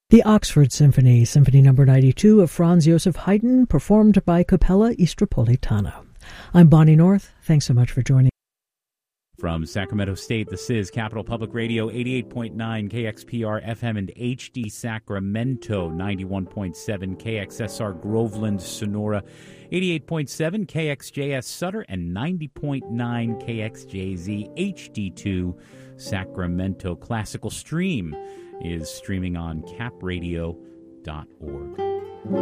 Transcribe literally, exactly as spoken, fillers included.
The Oxford Symphony, Symphony Number ninety-two of Franz Joseph Haydn, performed by Capella Istropolitana. I'm Bonnie North. Thanks so much for joining. From Sacramento State, this is Capital Public Radio, eighty-eight point nine K X P R F M and H D Sacramento, ninety-one point seven K X S R Groveland, Sonora, eighty-eight point seven K X J S Sutter, and ninety point nine K X J Z H D two Sacramento. Classical Stream is streaming on cap radio dot org.